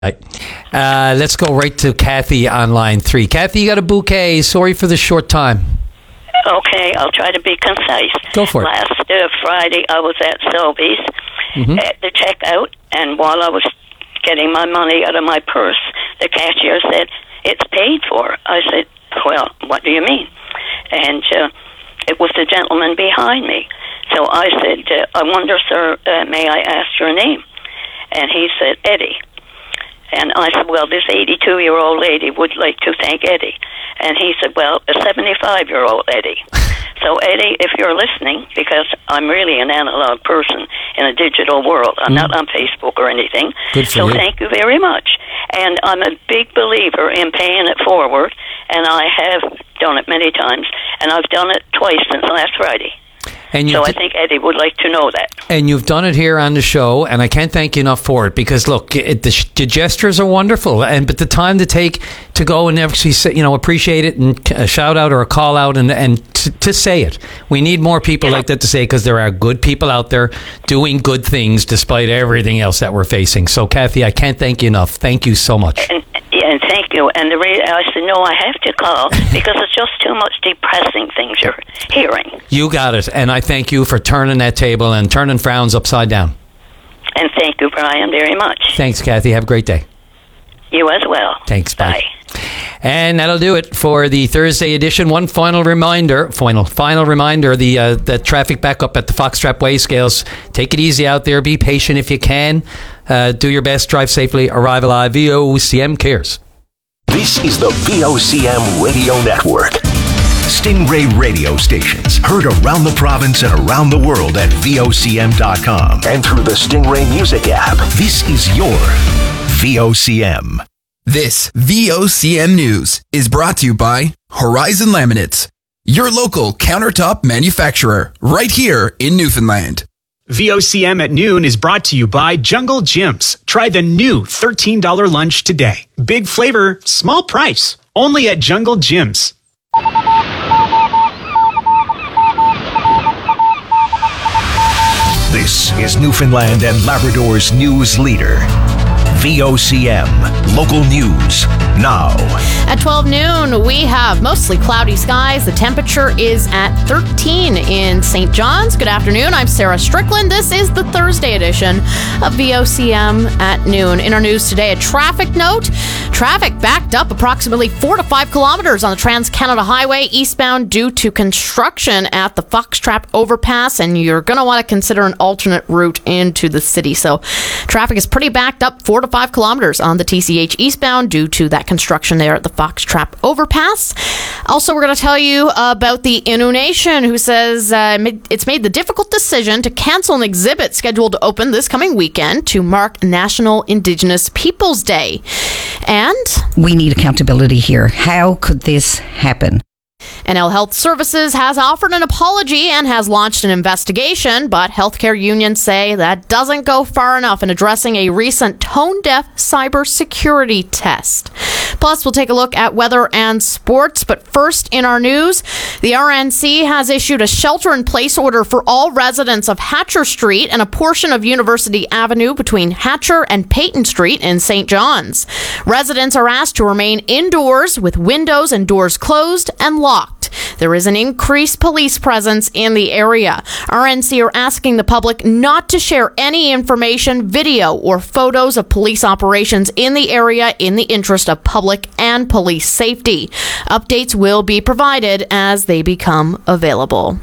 Let's go right to Kathy on line 3. Kathy, you got a bouquet. Sorry for the short time. Okay, I'll try to be concise. Go for it. Last Friday, I was at Selby's at the checkout, and while I was getting my money out of my purse, the cashier said, "It's paid for." I said, "Well, what do you mean?" And it was the gentleman behind me. So I said, "I wonder, sir, may I ask your name?" And he said, "Eddie." And I said, "Well, this 82-year-old lady would like to thank Eddie." And he said, "Well, a 75-year-old Eddie." So, Eddie, if you're listening, because I'm really an analog person in a digital world. I'm not on Facebook or anything. Good for you. Thank you very much. And I'm a big believer in paying it forward, and I have done it many times, and I've done it twice since last Friday. So I think Eddie would like to know that. And you've done it here on the show, and I can't thank you enough for it, because look, the gestures are wonderful, but the time to take to go and actually say, appreciate it, and a shout out or a call out, and to say it. We need more people like that to say it, because there are good people out there doing good things despite everything else that we're facing. So, Kathy, I can't thank you enough. Thank you so much. And thank you. And I said, no, I have to call because it's just too much depressing things you're hearing. You got it. And I thank you for turning that table and turning frowns upside down. And thank you, Brian, very much. Thanks, Kathy. Have a great day. You as well. Thanks. Bye. And that'll do it for the Thursday edition. One final reminder, the traffic backup at the Foxtrap Weigh Scales. Take it easy out there. Be patient if you can. Do your best. Drive safely. Arrive alive. VOCM cares. This is the VOCM Radio Network. Stingray radio stations heard around the province and around the world at VOCM.com and through the Stingray Music app. This is your VOCM. This VOCM News is brought to you by Horizon Laminates, your local countertop manufacturer right here in Newfoundland. VOCM at noon is brought to you by Jungle Gyms. Try the new $13 lunch today. Big flavor, small price. Only at Jungle Gyms. This is Newfoundland and Labrador's news leader. VOCM, local news, now. At 12 noon, we have mostly cloudy skies. The temperature is at 13 in St. John's. Good afternoon. I'm Sarah Strickland. This is the Thursday edition of VOCM at noon. In our news today, a traffic note. Traffic backed up approximately 4 to 5 kilometers on the Trans-Canada Highway eastbound due to construction at the Foxtrap overpass, and you're going to want to consider an alternate route into the city. So traffic is pretty backed up 4 to 5 kilometers on the TCH eastbound due to that construction there at the Foxtrap overpass. Also, we're going to tell you about the Innu Nation, who says it's made the difficult decision to cancel an exhibit scheduled to open this coming weekend to mark National Indigenous Peoples Day. And we need accountability here. How could this happen? NL Health Services has offered an apology and has launched an investigation, but healthcare unions say that doesn't go far enough in addressing a recent tone-deaf cybersecurity test. Plus, we'll take a look at weather and sports, but first in our news, the RNC has issued a shelter-in-place order for all residents of Hatcher Street and a portion of University Avenue between Hatcher and Peyton Street in St. John's. Residents are asked to remain indoors with windows and doors closed and locked. There is an increased police presence in the area. RNC are asking the public not to share any information, video, or photos of police operations in the area in the interest of public and police safety. Updates will be provided as they become available.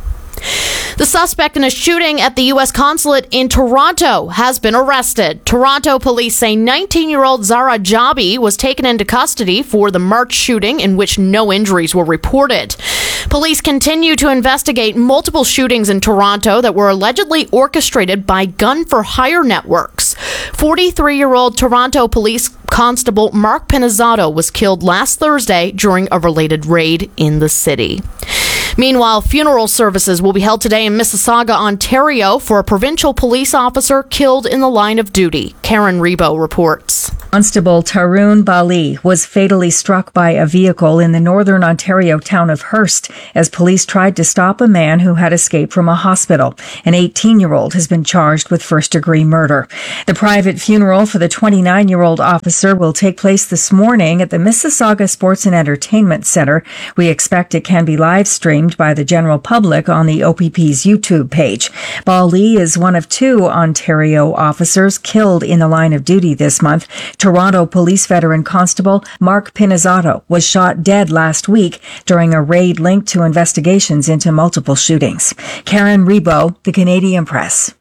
The suspect in a shooting at the U.S. consulate in Toronto has been arrested. Toronto police say 19-year-old Zara Jabi was taken into custody for the March shooting in which no injuries were reported. Police continue to investigate multiple shootings in Toronto that were allegedly orchestrated by gun-for-hire networks. 43-year-old Toronto police constable Mark Pinizzato was killed last Thursday during a related raid in the city. Meanwhile, funeral services will be held today in Mississauga, Ontario, for a provincial police officer killed in the line of duty. Karen Rebo reports. Constable Tarun Bali was fatally struck by a vehicle in the northern Ontario town of Hearst as police tried to stop a man who had escaped from a hospital. An 18-year-old has been charged with first-degree murder. The private funeral for the 29-year-old officer will take place this morning at the Mississauga Sports and Entertainment Centre. We expect it can be live-streamed by the general public on the OPP's YouTube page. Bali is one of 2 Ontario officers killed in the line of duty this month. Toronto Police Veteran Constable Mark Pinizzato was shot dead last week during a raid linked to investigations into multiple shootings. Karen Rebo, The Canadian Press.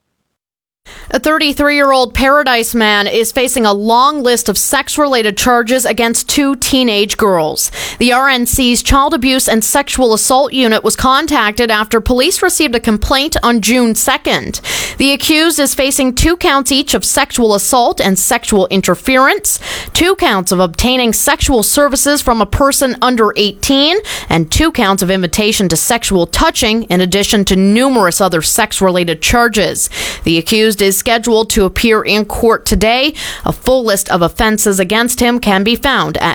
A 33-year-old Paradise man is facing a long list of sex-related charges against 2 teenage girls. The RNC's Child Abuse and Sexual Assault Unit was contacted after police received a complaint on June 2nd. The accused is facing 2 counts each of sexual assault and sexual interference, 2 counts of obtaining sexual services from a person under 18, and 2 counts of invitation to sexual touching, in addition to numerous other sex-related charges. The accused is scheduled to appear in court today. A full list of offenses against him can be found at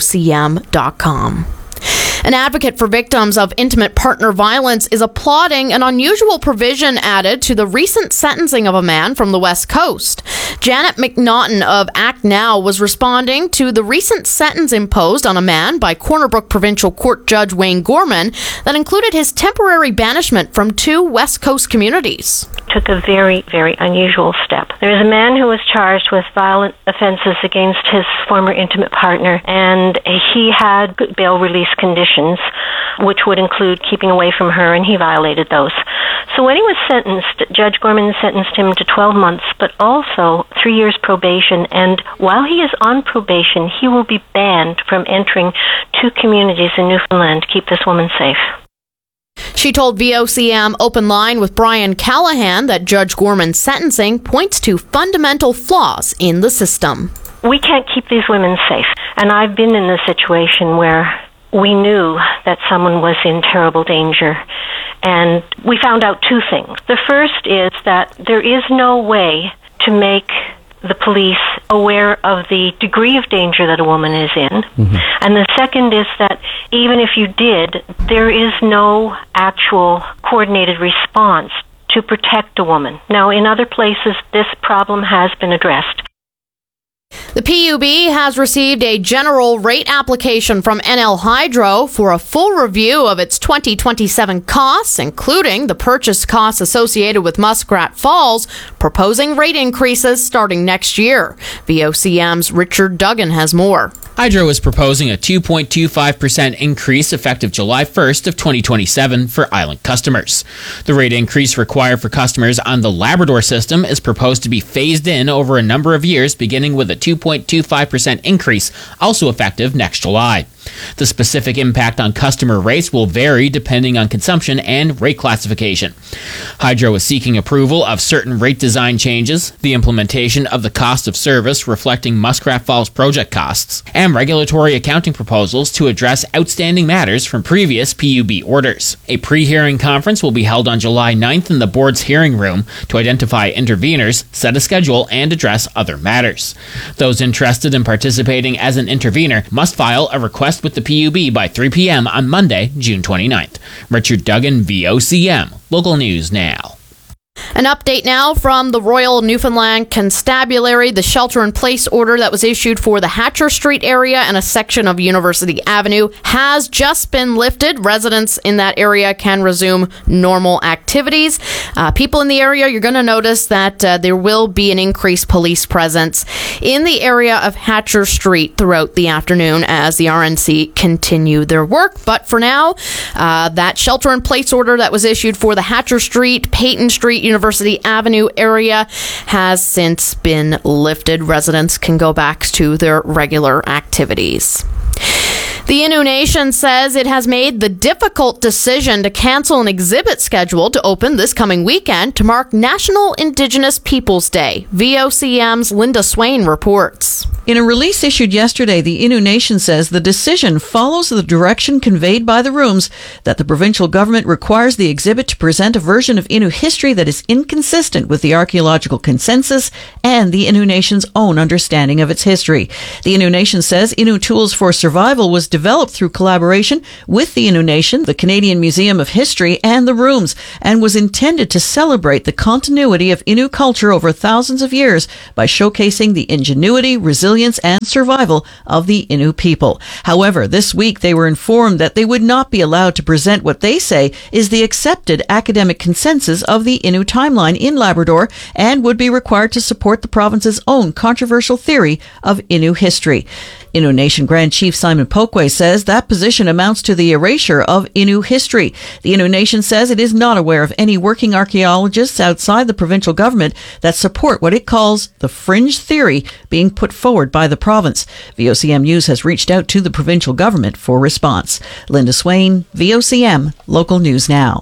vocm.com. An advocate for victims of intimate partner violence is applauding an unusual provision added to the recent sentencing of a man from the West Coast. Janet McNaughton of Act Now was responding to the recent sentence imposed on a man by Corner Brook Provincial Court Judge Wayne Gorman that included his temporary banishment from 2 West Coast communities. Took a very, very unusual step. There's a man who was charged with violent offenses against his former intimate partner, and he had bail release conditions, which would include keeping away from her, and he violated those. So when he was sentenced, Judge Gorman sentenced him to 12 months, but also 3 years probation, and while he is on probation, he will be banned from entering 2 communities in Newfoundland to keep this woman safe. She told VOCM Open Line with Brian Callahan that Judge Gorman's sentencing points to fundamental flaws in the system. We can't keep these women safe. And I've been in the situation where we knew that someone was in terrible danger. And we found out 2 things. The first is that there is no way to make the police aware of the degree of danger that a woman is in. Mm-hmm. And the second is that even if you did, there is no actual coordinated response to protect a woman. Now, in other places, this problem has been addressed. The PUB has received a general rate application from NL Hydro for a full review of its 2027 costs, including the purchase costs associated with Muskrat Falls, proposing rate increases starting next year. VOCM's Richard Duggan has more. Hydro is proposing a 2.25% increase effective July 1st of 2027 for island customers. The rate increase required for customers on the Labrador system is proposed to be phased in over a number of years, beginning with a 2.25% increase, also effective next July. The specific impact on customer rates will vary depending on consumption and rate classification. Hydro is seeking approval of certain rate design changes, the implementation of the cost of service reflecting Muskrat Falls project costs, and regulatory accounting proposals to address outstanding matters from previous PUB orders. A pre-hearing conference will be held on July 9th in the board's hearing room to identify interveners, set a schedule, and address other matters. Those interested in participating as an intervener must file a request with the PUB by 3 p.m. on Monday, June 29th. Richard Duggan, VOCM. Local News Now. An update now from the Royal Newfoundland Constabulary. The shelter-in-place order that was issued for the Hatcher Street area and a section of University Avenue has just been lifted. Residents in that area can resume normal activities. People in the area, you're going to notice that there will be an increased police presence in the area of Hatcher Street throughout the afternoon as the RNC continue their work. But for now, that shelter-in-place order that was issued for the Hatcher Street, Peyton Street, University Avenue area has since been lifted. Residents can go back to their regular activities. The Innu Nation says it has made the difficult decision to cancel an exhibit scheduled to open this coming weekend to mark National Indigenous Peoples Day. VOCM's Linda Swain reports. In a release issued yesterday, the Innu Nation says the decision follows the direction conveyed by the Rooms that the provincial government requires the exhibit to present a version of Innu history that is inconsistent with the archaeological consensus and the Innu Nation's own understanding of its history. The Innu Nation says Innu Tools for Survival was developed through collaboration with the Innu Nation, the Canadian Museum of History, and the Rooms, and was intended to celebrate the continuity of Innu culture over thousands of years by showcasing the ingenuity, resilience, and survival of the Innu people. However, this week they were informed that they would not be allowed to present what they say is the accepted academic consensus of the Innu timeline in Labrador and would be required to support the province's own controversial theory of Innu history. Innu Nation Grand Chief Simon Pokwe says that position amounts to the erasure of Innu history. The Innu Nation says it is not aware of any working archaeologists outside the provincial government that support what it calls the fringe theory being put forward by the province. VOCM News has reached out to the provincial government for response. Linda Swain, VOCM, Local News Now.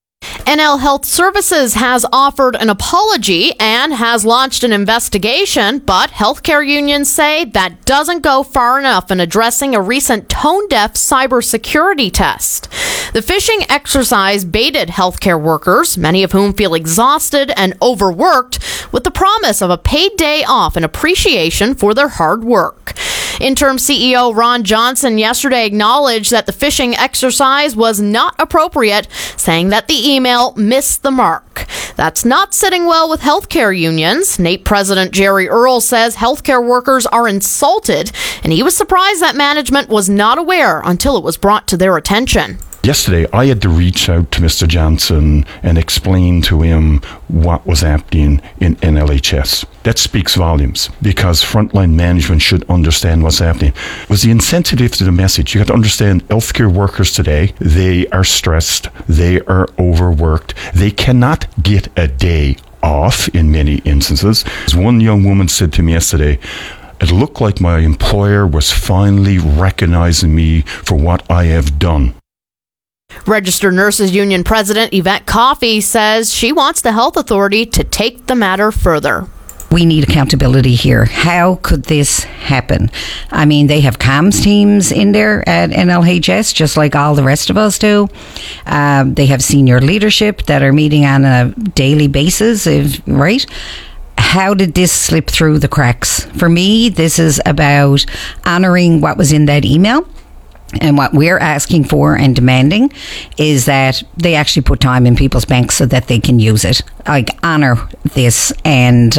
NL Health Services has offered an apology and has launched an investigation, but healthcare unions say that doesn't go far enough in addressing a recent tone-deaf cybersecurity test. The phishing exercise baited healthcare workers, many of whom feel exhausted and overworked, with the promise of a paid day off in appreciation for their hard work. Interim CEO Ron Johnson yesterday acknowledged that the phishing exercise was not appropriate, saying that the email missed the mark. That's not sitting well with healthcare unions. NAPE President Jerry Earle says healthcare workers are insulted, and he was surprised that management was not aware until it was brought to their attention. Yesterday, I had to reach out to Mr. Johnson and explain to him what was happening in NLHS. That speaks volumes, because frontline management should understand what's happening. Was the insensitive to the message? You have to understand, healthcare workers today, they are stressed, they are overworked, they cannot get a day off in many instances. As one young woman said to me yesterday, it looked like my employer was finally recognizing me for what I have done. Registered Nurses Union President Yvette Coffey says she wants the health authority to take the matter further. We need accountability here. How could this happen? I mean, they have comms teams in there at NLHS, just like all the rest of us do. They have senior leadership that are meeting on a daily basis, right? How did this slip through the cracks? For me, this is about honouring what was in that email. And what we're asking for and demanding is that they actually put time in people's banks so that they can use it. Like, honour this, and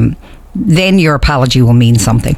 then your apology will mean something.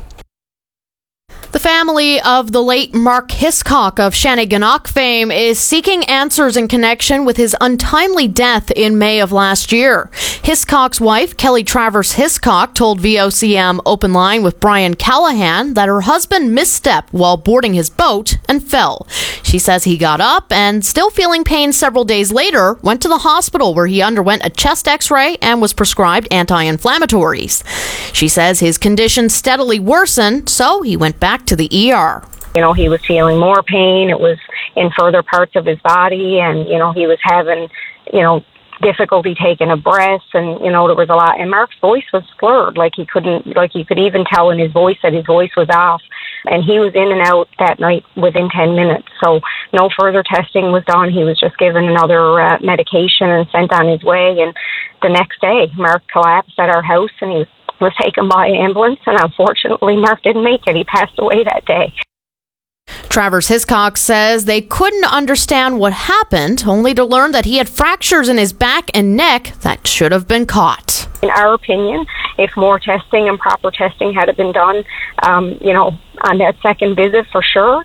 The family of the late Mark Hiscock of Shanneyganock fame is seeking answers in connection with his untimely death in May of last year. Hiscock's wife, Kelly Travers Hiscock, told VOCM Open Line with Brian Callahan that her husband misstepped while boarding his boat and fell. She says he got up and, still feeling pain several days later, went to the hospital where he underwent a chest x-ray and was prescribed anti-inflammatories. She says his condition steadily worsened, so he went back to the ER. You know, he was feeling more pain. It was in further parts of his body, and, you know, he was having, difficulty taking a breath, and, there was a lot. And Mark's voice was slurred, you could even tell in his voice that his voice was off. And he was in and out that night within 10 minutes. So no further testing was done. He was just given another medication and sent on his way. And the next day, Mark collapsed at our house, and he was taken by ambulance, and unfortunately Mark didn't make it. He passed away that day. Travers Hiscock says they couldn't understand what happened, only to learn that he had fractures in his back and neck that should have been caught. In our opinion, if more testing and proper testing had been done, on that second visit for sure,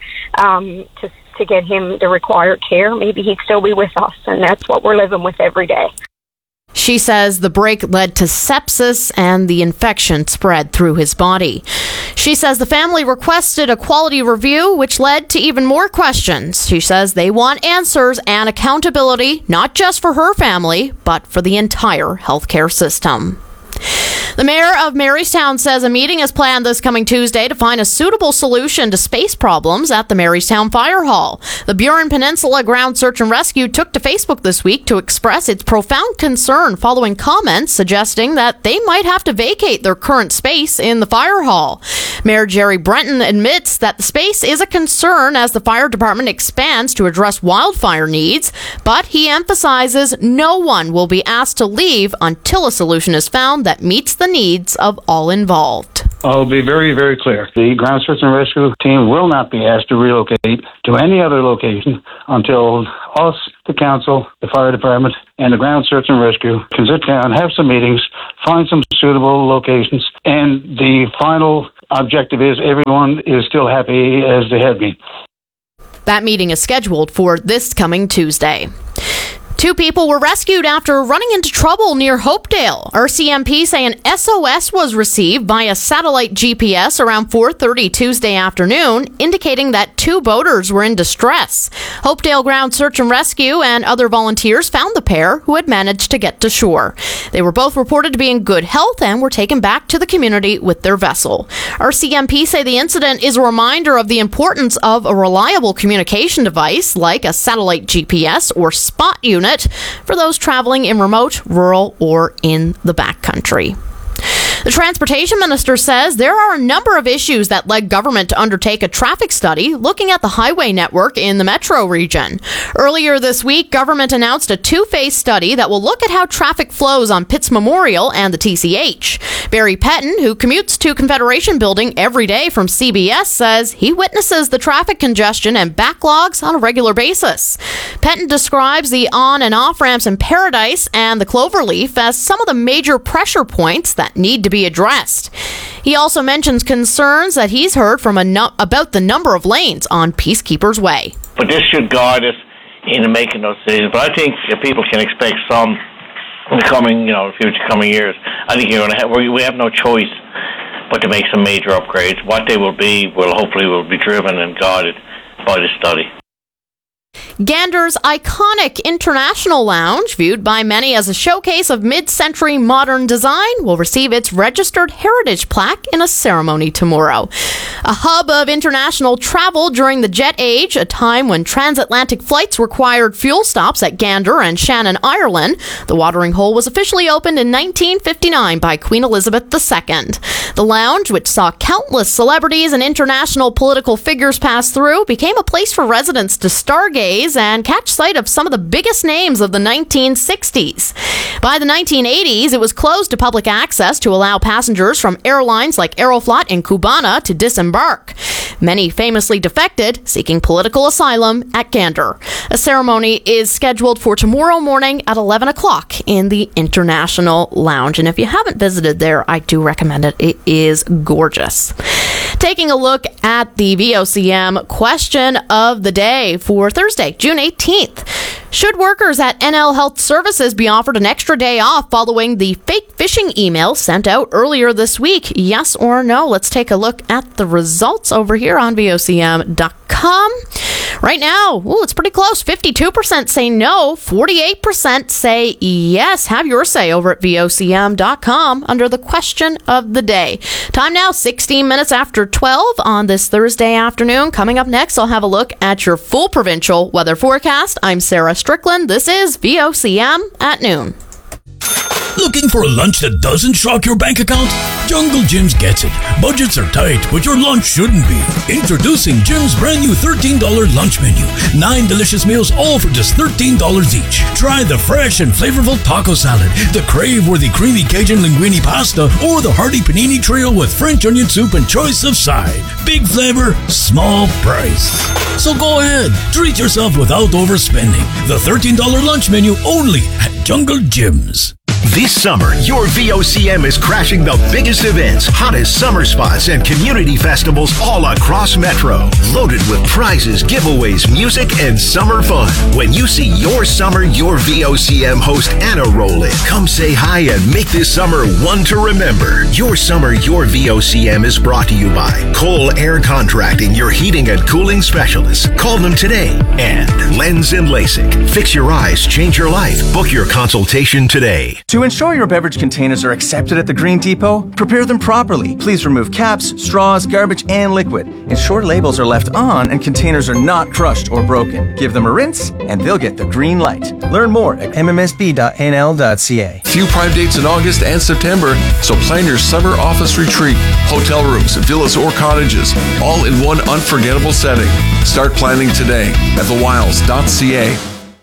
to get him the required care, maybe he'd still be with us, and that's what we're living with every day. She says the break led to sepsis and the infection spread through his body. She says the family requested a quality review, which led to even more questions. She says they want answers and accountability, not just for her family, but for the entire healthcare system. The mayor of Marystown says a meeting is planned this coming Tuesday to find a suitable solution to space problems at the Marystown Fire Hall. The Burin Peninsula Ground Search and Rescue took to Facebook this week to express its profound concern following comments suggesting that they might have to vacate their current space in the fire hall. Mayor Jerry Brenton admits that the space is a concern as the fire department expands to address wildfire needs, but he emphasizes no one will be asked to leave until a solution is found that meets the needs of all involved. I'll be very, very clear. The Ground Search and Rescue team will not be asked to relocate to any other location until us, the council, the fire department, and the Ground Search and Rescue can sit down, have some meetings, find some suitable locations, and the final objective is everyone is still happy as they have been. That meeting is scheduled for this coming Tuesday. 2 people were rescued after running into trouble near Hopedale. RCMP say an SOS was received via satellite GPS around 4:30 Tuesday afternoon, indicating that 2 boaters were in distress. Hopedale Ground Search and Rescue and other volunteers found the pair who had managed to get to shore. They were both reported to be in good health and were taken back to the community with their vessel. RCMP say the incident is a reminder of the importance of a reliable communication device like a satellite GPS or spot unit for those traveling in remote, rural, or in the backcountry. The Transportation Minister says there are a number of issues that led government to undertake a traffic study looking at the highway network in the metro region. Earlier this week, government announced a 2-phase study that will look at how traffic flows on Pitts Memorial and the TCH. Barry Pettin, who commutes to Confederation Building every day from CBS, says he witnesses the traffic congestion and backlogs on a regular basis. Pettin describes the on- and off-ramps in Paradise and the Cloverleaf as some of the major pressure points that need to be addressed. He also mentions concerns that he's heard from about the number of lanes on Peacekeepers Way. But this should guide us in making those decisions. But I think if people can expect some in the coming, future coming years, I think we have no choice but to make some major upgrades. What they will be hopefully be driven and guided by the study. Gander's iconic International Lounge, viewed by many as a showcase of mid-century modern design, will receive its registered heritage plaque in a ceremony tomorrow. A hub of international travel during the Jet Age, a time when transatlantic flights required fuel stops at Gander and Shannon, Ireland, the watering hole was officially opened in 1959 by Queen Elizabeth II. The lounge, which saw countless celebrities and international political figures pass through, became a place for residents to stargaze and catch sight of some of the biggest names of the 1960s. By the 1980s, it was closed to public access to allow passengers from airlines like Aeroflot and Cubana to disembark. Many famously defected, seeking political asylum at Gander. A ceremony is scheduled for tomorrow morning at 11 o'clock in the International Lounge. And if you haven't visited there, I do recommend it. It is gorgeous. Taking a look at the VOCM question of the day for Thursday, June 18th. Should workers at NL Health Services be offered an extra day off following the fake phishing email sent out earlier this week? Yes or no? Let's take a look at the results over here on VOCM.com. Right now, it's pretty close. 52% say no, 48% say yes. Have your say over at VOCM.com under the question of the day. Time now, 16 minutes after 12 on this Thursday afternoon. Coming up next, I'll have a look at your full provincial weather forecast. I'm Sarah Strickland. This is VOCM at noon. Looking for a lunch that doesn't shock your bank account? Jungle Jim's gets it. Budgets are tight, but your lunch shouldn't be. Introducing Jim's brand new $13 lunch menu. 9 delicious meals, all for just $13 each. Try the fresh and flavorful taco salad, the crave-worthy creamy Cajun linguine pasta, or the hearty panini trio with French onion soup and choice of side. Big flavor, small price. So go ahead, treat yourself without overspending. The $13 lunch menu only at Jungle Jim's. This summer, your VOCM is crashing the biggest events, hottest summer spots, and community festivals all across Metro. Loaded with prizes, giveaways, music, and summer fun. When you see your summer, your VOCM host Anna roll in, come say hi and make this summer one to remember. Your summer, your VOCM is brought to you by Cole Air Contracting, your heating and cooling specialists. Call them today. And Lens and LASIK. Fix your eyes, change your life. Book your consultation today. To ensure your beverage containers are accepted at the Green Depot, prepare them properly. Please remove caps, straws, garbage, and liquid. Ensure labels are left on and containers are not crushed or broken. Give them a rinse, and they'll get the green light. Learn more at mmsb.nl.ca. Few prime dates in August and September, so plan your summer office retreat. Hotel rooms, villas, or cottages, all in one unforgettable setting. Start planning today at thewilds.ca.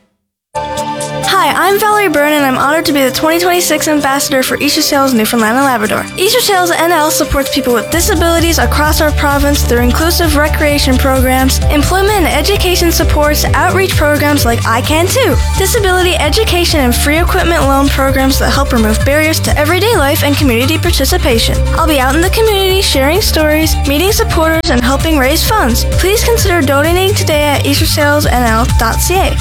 Hi, I'm Valerie Byrne, and I'm honored to be the 2026 ambassador for Easter Sails Newfoundland and Labrador. Easter Sails NL supports people with disabilities across our province through inclusive recreation programs, employment and education supports, outreach programs like I Can Too, disability education and free equipment loan programs that help remove barriers to everyday life and community participation. I'll be out in the community sharing stories, meeting supporters, and helping raise funds. Please consider donating today at eastersailsnl.ca.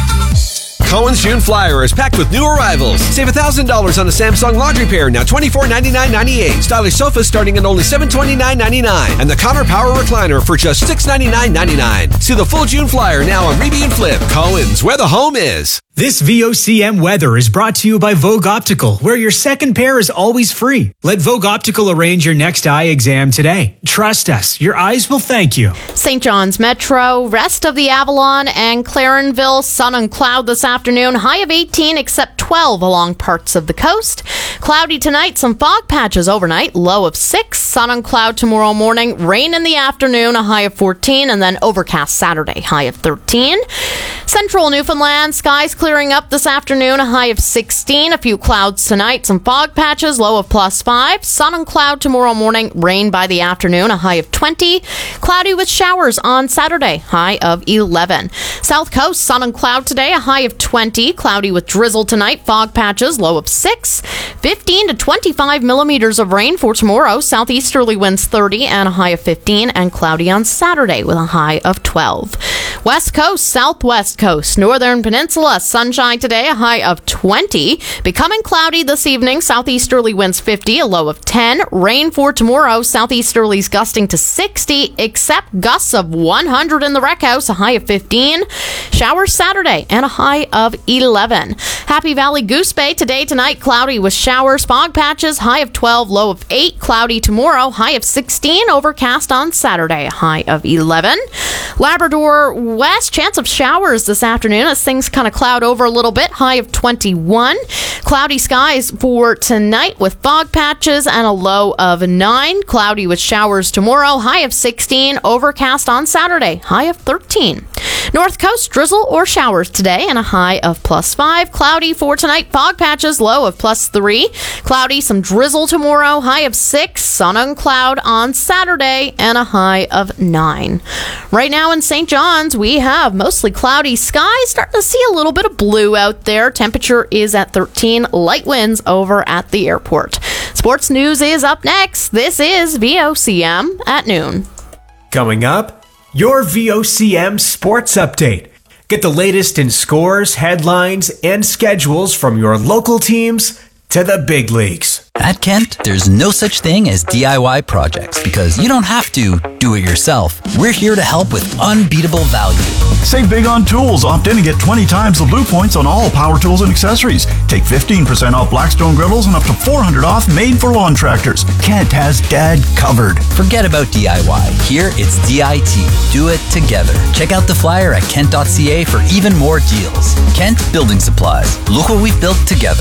Cohen's June Flyer is packed with new arrivals. Save $1,000 on a Samsung laundry pair, now $2499.98. Stylish sofas starting at only $729.99. And the Connor Power Recliner for just $699.99. See the full June Flyer now on Reedy and Flip. Cohen's, where the home is. This VOCM weather is brought to you by Vogue Optical, where your second pair is always free. Let Vogue Optical arrange your next eye exam today. Trust us, your eyes will thank you. St. John's Metro, rest of the Avalon and Clarenville, sun and cloud this afternoon. High of 18 except 12 along parts of the coast. Cloudy tonight, some fog patches overnight, low of 6. Sun and cloud tomorrow morning, rain in the afternoon, a high of 14, and then overcast Saturday, high of 13. Central Newfoundland, skies clearing up this afternoon, a high of 16. A few clouds tonight, some fog patches, low of +5. Sun and cloud tomorrow morning, rain by the afternoon, a high of 20. Cloudy with showers on Saturday, high of 11. South Coast, sun and cloud today, a high of 20. Cloudy with drizzle tonight, fog patches, low of 6. 15 to 25 millimeters of rain for tomorrow. Southeasterly winds 30 and a high of 15, and cloudy on Saturday with a high of 12. West Coast, Southwest Coast, Northern Peninsula, sunshine today, a high of 20. Becoming cloudy this evening, southeasterly winds 50, a low of 10. Rain for tomorrow, southeasterlies gusting to 60, except gusts of 100 in the Rec House, a high of 15. Showers Saturday and a high of 11. Happy Valley Goose Bay today, tonight, cloudy with showers, fog patches, high of 12, low of 8. Cloudy tomorrow, high of 16. Overcast on Saturday, a high of 11. Labrador West, chance of showers this afternoon as things kind of cloud over a little bit, high of 21. Cloudy skies for tonight with fog patches and a low of 9. Cloudy with showers tomorrow, high of 16. Overcast on Saturday, high of 13. North Coast, drizzle or showers today and a high of +5. Cloudy for tonight, fog patches, low of +3. Cloudy, some drizzle tomorrow, high of 6. Sun and cloud on Saturday and a high of 9. Right now in St. John's, we have mostly cloudy skies, starting to see a little bit of blue out there. Temperature is at 13, light winds over at the airport. Sports news is up next. This is VOCM at noon. Coming up, your VOCM Sports Update. Get the latest in scores, headlines, and schedules from your local teams to the big leagues. At Kent, there's no such thing as DIY projects because you don't have to do it yourself. We're here to help with unbeatable value. Save big on tools. Opt in and get 20 times the Blue Points on all power tools and accessories. Take 15% off Blackstone griddles and up to $400 off made for lawn tractors. Kent has Dad covered. Forget about DIY. Here, it's DIT. Do it together. Check out the flyer at kent.ca for even more deals. Kent Building Supplies. Look what we've built together.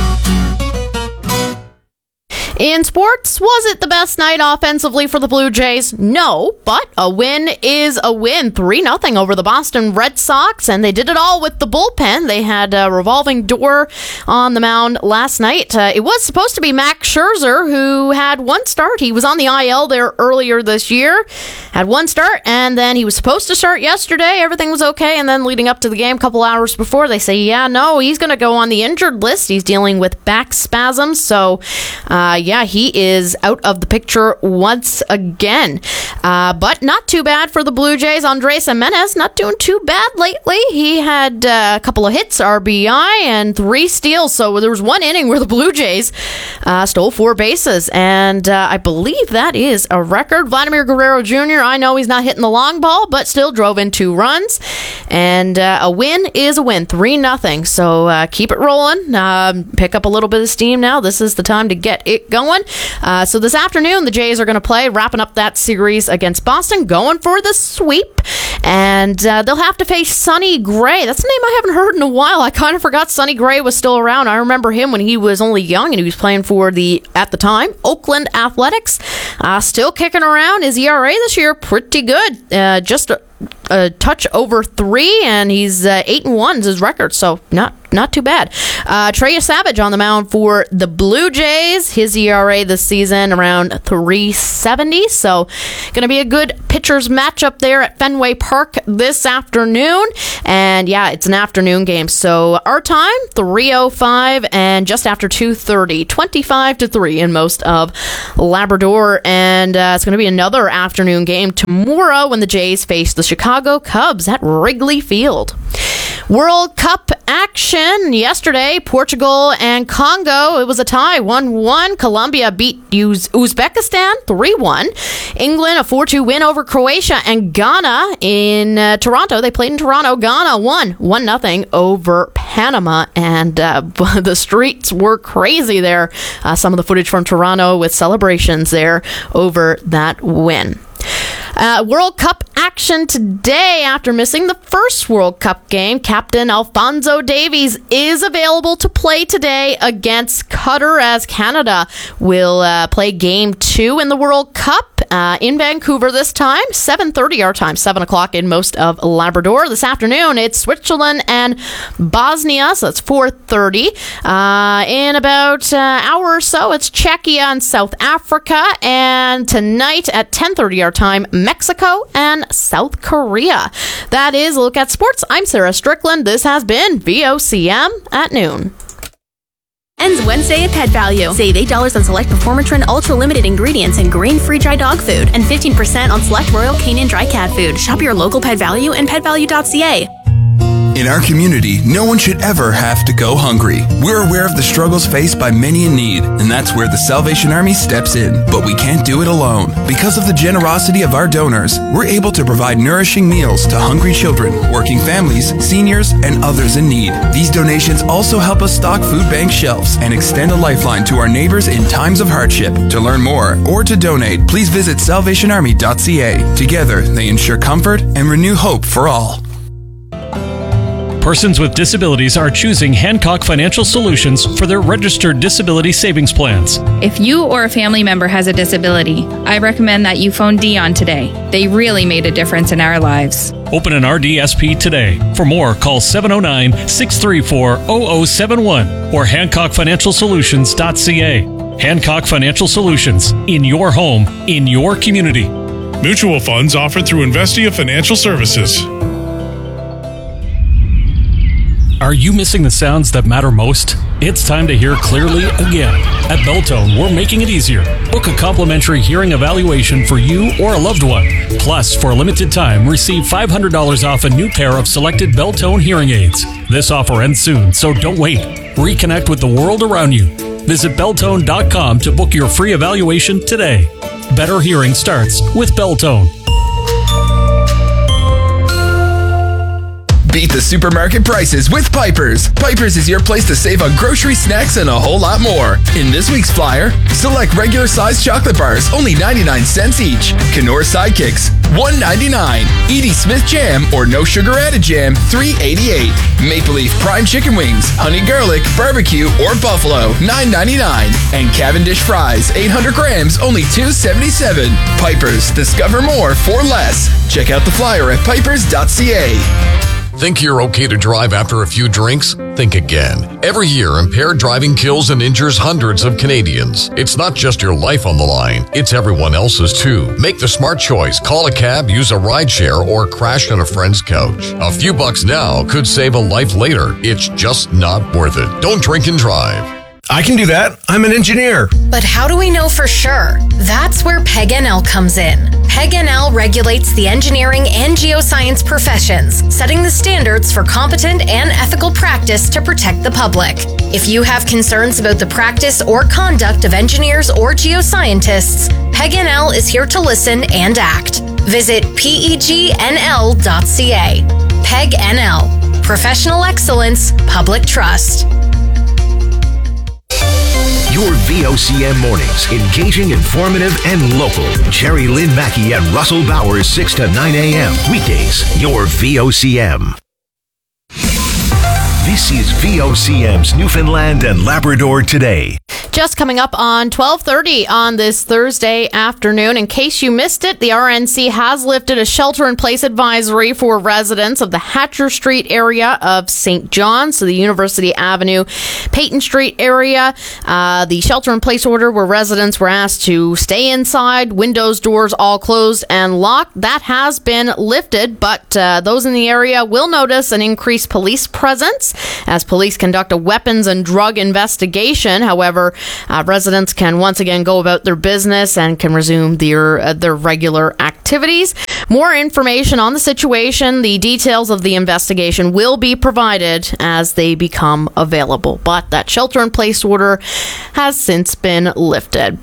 In sports, was it the best night offensively for the Blue Jays? No, but a win is a win. 3-0 over the Boston Red Sox, and they did it all with the bullpen. They had a revolving door on the mound last night. It was supposed to be Max Scherzer, who had one start. He was on the IL there earlier this year, had one start, and then he was supposed to start yesterday. Everything was okay, and then leading up to the game a couple hours before, they say, yeah, no, he's going to go on the injured list. He's dealing with back spasms, so he is out of the picture once again. But not too bad for the Blue Jays. Andrés Giménez not doing too bad lately. He had a couple of hits, RBI, and 3 steals. So there was one inning where the Blue Jays stole 4 bases. And I believe that is a record. Vladimir Guerrero Jr., I know he's not hitting the long ball, but still drove in 2 runs. And a win is a win, 3-0. So keep it rolling. Pick up a little bit of steam now. This is the time to get it going. So this afternoon, the Jays are going to play, wrapping up that series against Boston, going for the sweep. And they'll have to face Sonny Gray. That's a name I haven't heard in a while. I kind of forgot Sonny Gray was still around. I remember him when he was only young and he was playing for at the time, Oakland Athletics. Still kicking around. His ERA this year, pretty good. Just a touch over 3, and he's 8-1 is his record, so not too bad. Trey Savage on the mound for the Blue Jays. His ERA this season around 3.70, so going to be a good pitchers matchup there at Fenway Park this afternoon. And yeah, it's an afternoon game, so our time 3:05 and just after 2:30, 25-3 in most of Labrador. And it's going to be another afternoon game tomorrow when the Jays face the Chicago Cubs at Wrigley Field. World Cup action yesterday, Portugal and Congo. It was a tie, 1-1. Colombia beat Uzbekistan 3-1. England, a 4-2 win over Croatia, and Ghana in Toronto. They played in Toronto. Ghana won 1-0 over Panama, and the streets were crazy there. Some of the footage from Toronto with celebrations there over that win. World Cup action today. After missing the first World Cup game, Captain Alphonso Davies is available to play today against Qatar, as Canada will play Game 2 in the World Cup in Vancouver this time, 7:30 our time, 7 o'clock in most of Labrador. This afternoon, it's Switzerland and Bosnia, so that's 4:30. In about an hour or so, it's Czechia and South Africa, and tonight at 10:30 our time, Mexico and South Korea. That is a look at sports. I'm Sarah Strickland. This has been VOCM at noon. Ends Wednesday at Pet Value. Save $8 on select Performatrin Ultra Limited ingredients and grain-free dry dog food, and 15% on select Royal Canin dry cat food. Shop your local Pet Value and petvalue.ca. In our community, no one should ever have to go hungry. We're aware of the struggles faced by many in need, and that's where the Salvation Army steps in. But we can't do it alone. Because of the generosity of our donors, we're able to provide nourishing meals to hungry children, working families, seniors, and others in need. These donations also help us stock food bank shelves and extend a lifeline to our neighbors in times of hardship. To learn more or to donate, please visit salvationarmy.ca. Together, they ensure comfort and renew hope for all. Persons with disabilities are choosing Hancock Financial Solutions for their registered disability savings plans. If you or a family member has a disability, I recommend that you phone Dion today. They really made a difference in our lives. Open an RDSP today. For more, call 709-634-0071 or HancockFinancialSolutions.ca. Hancock Financial Solutions, in your home, in your community. Mutual funds offered through Investia Financial Services. Are you missing the sounds that matter most? It's time to hear clearly again. At Beltone, we're making it easier. Book a complimentary hearing evaluation for you or a loved one. Plus, for a limited time, receive $500 off a new pair of selected Beltone hearing aids. This offer ends soon, so don't wait. Reconnect with the world around you. Visit Beltone.com to book your free evaluation today. Better hearing starts with Beltone. Beat the supermarket prices with Piper's. Piper's is your place to save on grocery, snacks, and a whole lot more. In this week's flyer, select regular sized chocolate bars, only 99 cents each. Knorr Sidekicks, $1.99. Edie Smith Jam or no sugar added jam, $3.88. Maple Leaf Prime Chicken Wings, honey garlic, barbecue, or buffalo, $9.99. And Cavendish Fries, 800 grams, only $2.77. Piper's, discover more for less. Check out the flyer at pipers.ca. Think you're okay to drive after a few drinks? Think again. Every year, impaired driving kills and injures hundreds of Canadians. It's not just your life on the line, it's everyone else's too. Make the smart choice. Call a cab, use a rideshare, or crash on a friend's couch. A few bucks now could save a life later. It's just not worth it. Don't drink and drive. I can do that. I'm an engineer. But how do we know for sure? That's where PEG-NL comes in. PEG-NL regulates the engineering and geoscience professions, setting the standards for competent and ethical practice to protect the public. If you have concerns about the practice or conduct of engineers or geoscientists, PEG-NL is here to listen and act. Visit pegnl.ca. PEG-NL. Professional excellence, public trust. Your VOCM mornings, engaging, informative, and local. Jerry Lynn Mackey and Russell Bowers, 6 to 9 a.m. Weekdays, your VOCM. This is VOCM's Newfoundland and Labrador Today. Just coming up on 12:30 on this Thursday afternoon. In case you missed it, the RNC has lifted a shelter-in-place advisory for residents of the Hatcher Street area of St. John's, so the University Avenue, Peyton Street area. The shelter-in-place order where residents were asked to stay inside, windows, doors all closed and locked, that has been lifted, but those in the area will notice an increased police presence as police conduct a weapons and drug investigation. However, residents can once again go about their business and can resume their regular activities. More information on the situation, the details of the investigation will be provided as they become available. But that shelter-in-place order has since been lifted.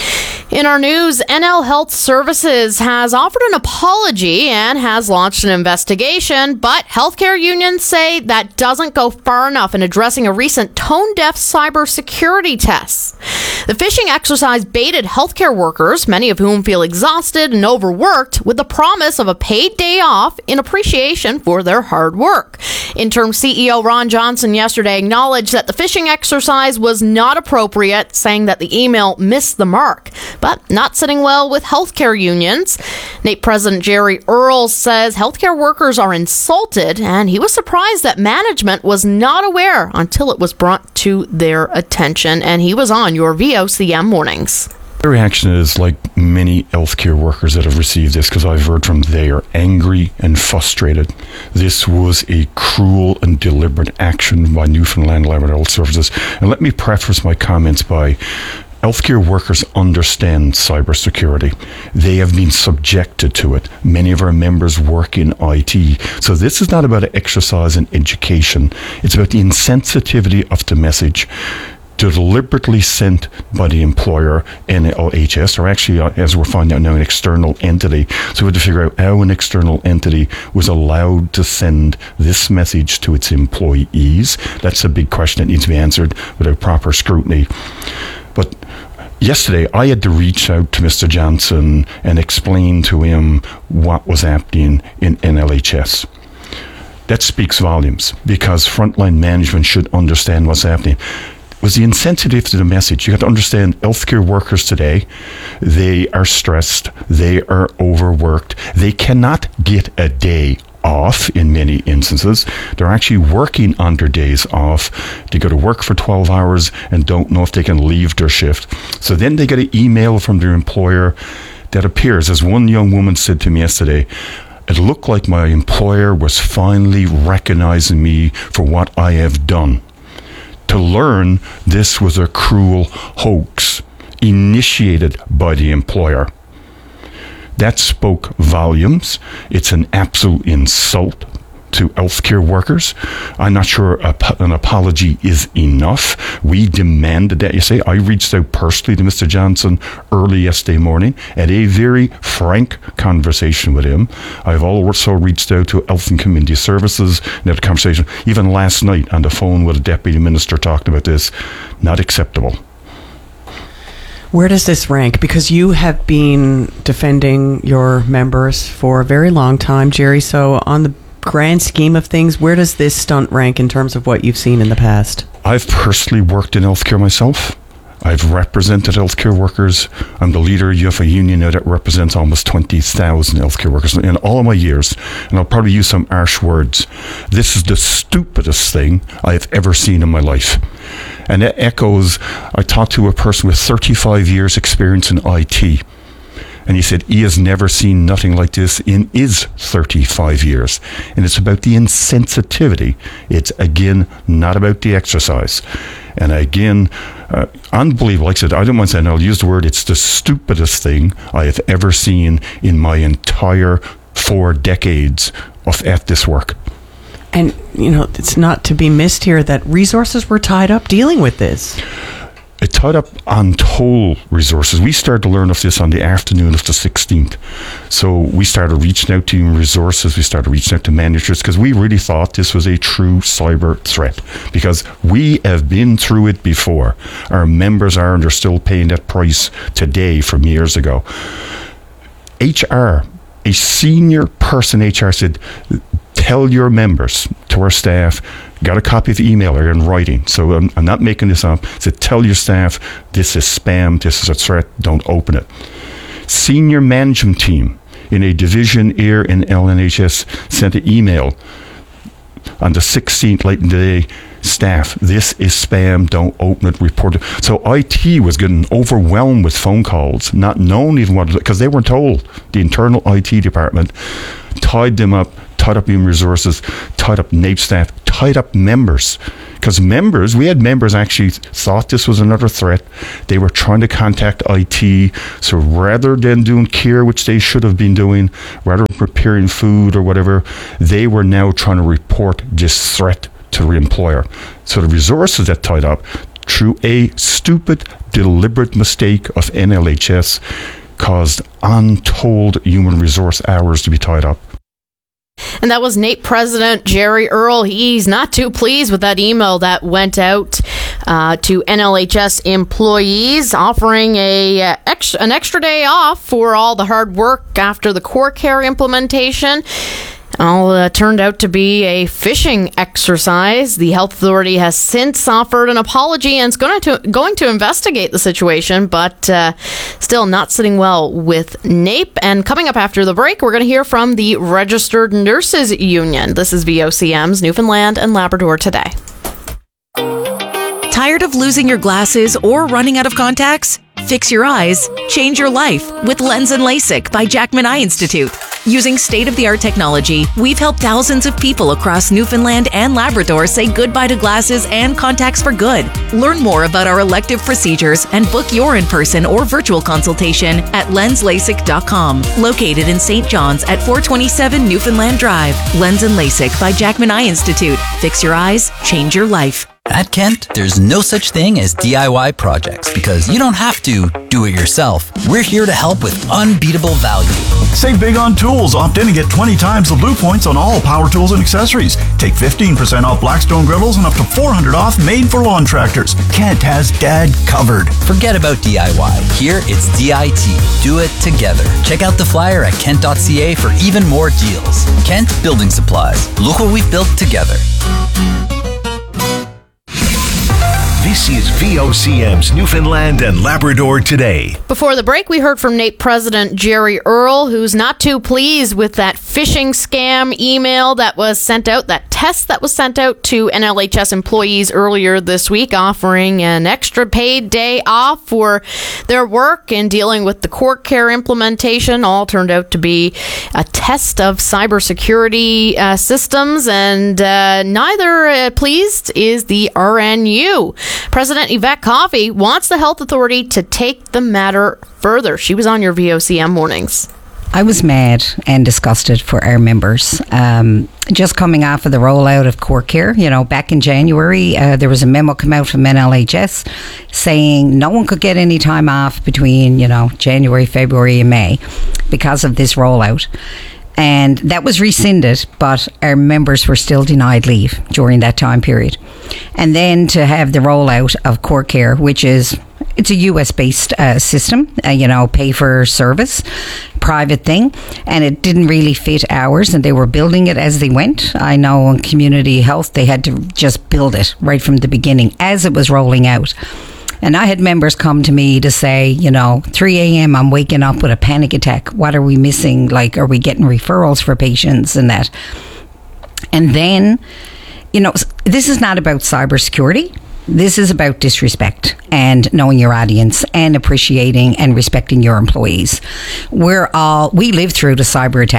In our news, NL Health Services has offered an apology and has launched an investigation, but healthcare unions say that doesn't go far enough in addressing a recent tone-deaf cybersecurity test. The phishing exercise baited healthcare workers, many of whom feel exhausted and overworked, with the promise of a paid day off in appreciation for their hard work. Interim CEO Ron Johnson yesterday acknowledged that the phishing exercise was not appropriate, saying that the email missed the mark, but not sitting well with healthcare unions. NAPE President Jerry Earls says healthcare workers are insulted, and he was surprised that management was not aware until it was brought to their attention. And he was on your VOCM mornings. The reaction is like many healthcare workers that have received this, because I've heard from them, they are angry and frustrated. This was a cruel and deliberate action by Newfoundland Labrador Health Services. And let me preface my comments by healthcare workers understand cybersecurity. They have been subjected to it. Many of our members work in IT. So this is not about an exercise in education. It's about the insensitivity of the message deliberately sent by the employer, NLHS, or actually, as we're finding out now, an external entity. So we have to figure out how an external entity was allowed to send this message to its employees. That's a big question that needs to be answered without proper scrutiny. But yesterday, I had to reach out to Mr. Johnson and explain to him what was happening in NLHS. That speaks volumes, because frontline management should understand what's happening. Was the insensitivity to the message. You got to understand, healthcare workers today, they are stressed, they are overworked, they cannot get a day off in many instances. They're actually working on their days off. They go to work for 12 hours and don't know if they can leave their shift. So then they get an email from their employer that appears, as one young woman said to me yesterday, it looked like my employer was finally recognizing me for what I have done. To learn this was a cruel hoax initiated by the employer. That spoke volumes. It's an absolute insult to healthcare workers. I'm not sure an apology is enough. We demanded that. You say, I reached out personally to Mr. Johnson early yesterday morning, had a very frank conversation with him. I've also reached out to Health and Community Services and had a conversation, even last night on the phone with a deputy minister talking about this. Not acceptable. Where does this rank? Because you have been defending your members for a very long time, Jerry. So on the grand scheme of things, where does this stunt rank in terms of what you've seen in the past? I've personally worked in healthcare myself. I've represented healthcare workers. I'm the leader of a union now that represents almost 20,000 healthcare workers in all of my years. And I'll probably use some harsh words. This is the stupidest thing I have ever seen in my life. And it echoes, I talked to a person with 35 years experience in IT. And he said he has never seen nothing like this in his 35 years. And it's about the insensitivity. It's, again, not about the exercise. And again, Unbelievable. Like I said, I don't want to say, and I'll use the word, it's the stupidest thing I have ever seen in my entire 4 decades of at this work. And, it's not to be missed here that resources were tied up dealing with this. It tied up untold resources. We started to learn of this on the afternoon of the 16th. So we started reaching out to human resources. We started reaching out to managers because we really thought this was a true cyber threat because we have been through it before. Our members are, and they're still paying that price today from years ago. HR, a senior person in HR said, tell your members, to our staff, got a copy of the email or in writing, so I'm not making this up, said tell your staff this is spam, this is a threat, don't open it. Senior management team in a division here in LNHS sent an email on the 16th late in the day, staff, this is spam, don't open it, report it. So IT was getting overwhelmed with phone calls, not knowing even what, because they weren't told. The internal IT department tied them up, tied up human resources, tied up NAPE staff, tied up members. Because we had members actually thought this was another threat. They were trying to contact IT. So rather than doing care, which they should have been doing, rather than preparing food or whatever, they were now trying to report this threat to the employer. So the resources that tied up through a stupid, deliberate mistake of NLHS caused untold human resource hours to be tied up. And that was NAPE President Jerry Earl. He's not too pleased with that email that went out to NLHS employees offering an extra day off for all the hard work after the core care implementation. All turned out to be a phishing exercise. The health authority has since offered an apology and is going to investigate the situation, but still not sitting well with NAPE. And coming up after the break, we're going to hear from the Registered Nurses Union. This is VOCM's Newfoundland and Labrador Today. Tired of losing your glasses or running out of contacts? Fix your eyes, change your life with Lens and LASIK by Jackman Eye Institute. Using state-of-the-art technology, we've helped thousands of people across Newfoundland and Labrador say goodbye to glasses and contacts for good. Learn more about our elective procedures and book your in-person or virtual consultation at lenslasik.com. Located in St. John's at 427 Newfoundland Drive. Lens and LASIK by Jackman Eye Institute. Fix your eyes, change your life. At Kent, there's no such thing as DIY projects because you don't have to do it yourself. We're here to help with unbeatable value. Save big on tools. Opt in and get 20 times the Blue Points on all power tools and accessories. Take 15% off Blackstone griddles and up to $400 off made for lawn tractors. Kent has Dad covered. Forget about DIY. Here it's DIT. Do it together. Check out the flyer at kent.ca for even more deals. Kent Building Supplies. Look what we've built together. This is VOCM's Newfoundland and Labrador Today. Before the break, we heard from NAPE President Jerry Earl, who's not too pleased with that phishing scam email that was sent out, that test that was sent out to NLHS employees earlier this week, offering an extra paid day off for their work in dealing with the court care implementation. All turned out to be a test of cybersecurity systems, and neither pleased is the RNU. President Yvette Coffey wants the health authority to take the matter further. She was on your VOCM mornings. I was mad and disgusted for our members. Just coming off of the rollout of Core Care, back in January, there was a memo come out from NLHS saying no one could get any time off between, January, February and May because of this rollout. And that was rescinded, but our members were still denied leave during that time period. And then to have the rollout of Core Care, which is, it's a US-based system, pay for service, private thing, and it didn't really fit ours, and they were building it as they went. I know in community health, they had to just build it right from the beginning as it was rolling out. And I had members come to me to say, 3 a.m. I'm waking up with a panic attack. What are we missing? Like, are we getting referrals for patients and that? And then, this is not about cybersecurity. This is about disrespect and knowing your audience and appreciating and respecting your employees. We lived through the cyber attack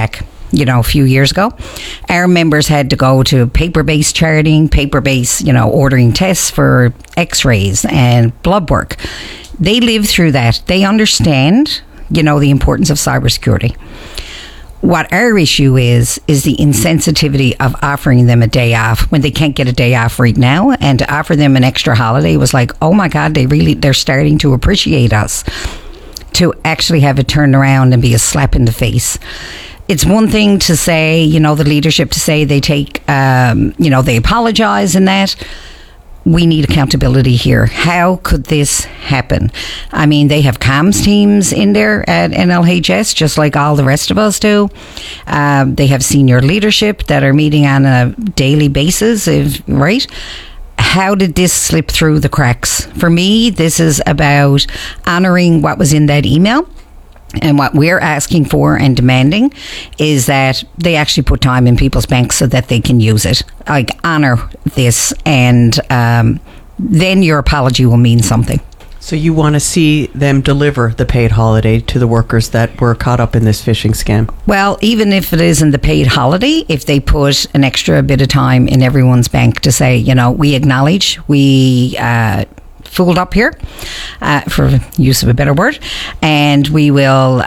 a few years ago. Our members had to go to paper-based charting, paper-based, ordering tests for x-rays and blood work. They live through that. They understand, the importance of cybersecurity. What our issue is the insensitivity of offering them a day off when they can't get a day off right now, and to offer them an extra holiday was like, oh my God, they're starting to appreciate us. To actually have it turned around and be a slap in the face. It's one thing to say, the leadership to say they take, they apologize and that. We need accountability here. How could this happen? I mean, they have comms teams in there at NLHS, just like all the rest of us do. They have senior leadership that are meeting on a daily basis, right? How did this slip through the cracks? For me, this is about honouring what was in that email. And what we're asking for and demanding is that they actually put time in people's banks so that they can use it. Like, honour this, and then your apology will mean something. So you want to see them deliver the paid holiday to the workers that were caught up in this phishing scam? Well, even if it isn't the paid holiday, if they put an extra bit of time in everyone's bank to say, we acknowledge we fooled up here, for use of a better word, and we will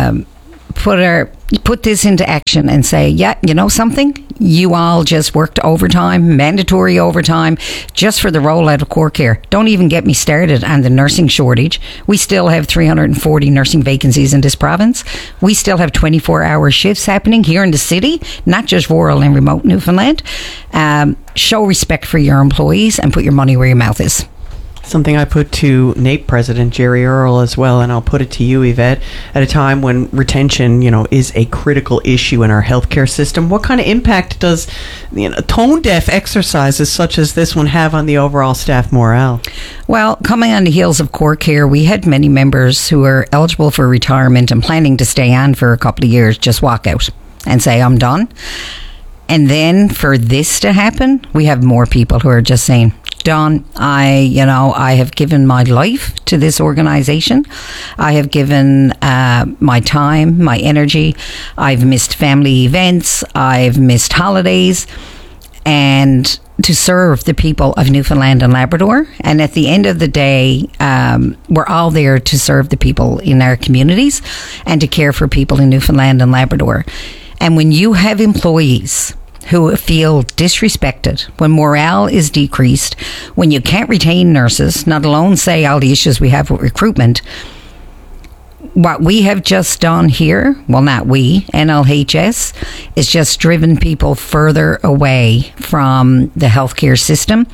put this into action and say, something, you all just worked overtime, mandatory overtime, just for the rollout of core care. Don't even get me started on the nursing shortage. We still have 340 nursing vacancies in this province. We still have 24-hour shifts happening here in the city, not just rural and remote Newfoundland. Show respect for your employees and put your money where your mouth is. Something I put to NAPE President Jerry Earle as well, and I'll put it to you, Yvette. At a time when retention, is a critical issue in our healthcare system, what kind of impact does tone-deaf exercises such as this one have on the overall staff morale? Well, coming on the heels of core care, we had many members who are eligible for retirement and planning to stay on for a couple of years just walk out and say, I'm done. And then for this to happen, we have more people who are just saying, done. I have given my life to this organization. I have given my time, my energy. I've missed family events. I've missed holidays, and to serve the people of Newfoundland and Labrador. And at the end of the day, we're all there to serve the people in our communities and to care for people in Newfoundland and Labrador. And when you have employees who feel disrespected, when morale is decreased, when you can't retain nurses, not alone say all the issues we have with recruitment, what we have just done here, well, not we, NLHS, is just driven people further away from the healthcare system,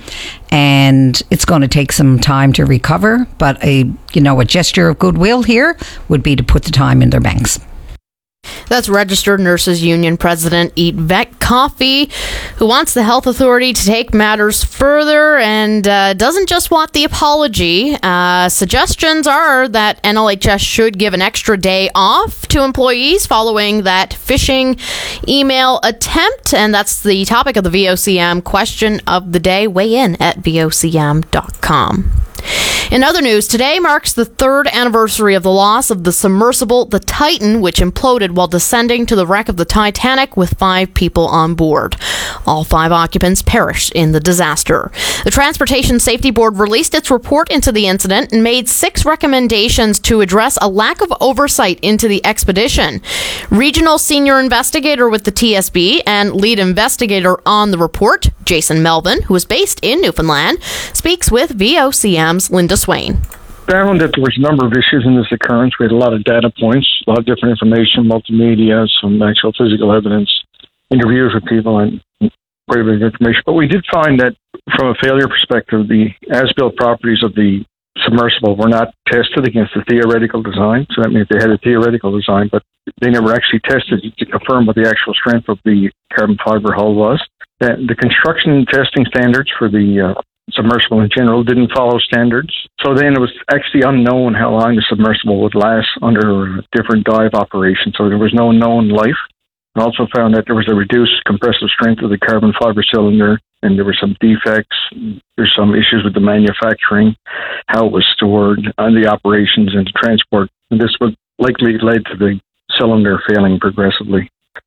and it's going to take some time to recover, but a gesture of goodwill here would be to put the time in their banks. That's Registered Nurses Union President Yvette Coffey, who wants the health authority to take matters further and doesn't just want the apology. Suggestions are that NLHS should give an extra day off to employees following that phishing email attempt. And that's the topic of the VOCM question of the day. Weigh in at vocm.com. In other news, today marks the third anniversary of the loss of the submersible, the Titan, which imploded while descending to the wreck of the Titanic with 5 people on board. All 5 occupants perished in the disaster. The Transportation Safety Board released its report into the incident and made 6 recommendations to address a lack of oversight into the expedition. Regional Senior Investigator with the TSB and lead investigator on the report, Jason Melvin, who is based in Newfoundland, speaks with VOCM's Linda Swain. Found that there was a number of issues in this occurrence. We had a lot of data points, a lot of different information, multimedia, some actual physical evidence, interviews with people, and quite a bit of information. But we did find that from a failure perspective, the as-built properties of the submersible were not tested against the theoretical design. So that means they had a theoretical design, but they never actually tested to confirm what the actual strength of the carbon fiber hull was. The construction testing standards for the submersible in general didn't follow standards. So then it was actually unknown how long the submersible would last under different dive operations. So there was no known life. I also found that there was a reduced compressive strength of the carbon fiber cylinder, and there were some defects. There's some issues with the manufacturing, how it was stored, and the operations and the transport. And this would likely lead to the cylinder failing progressively.